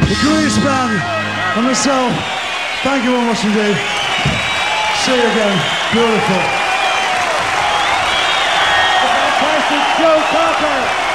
The greatest band and myself, thank you very much indeed. See you again. Beautiful. The fantastic Joe Cocker.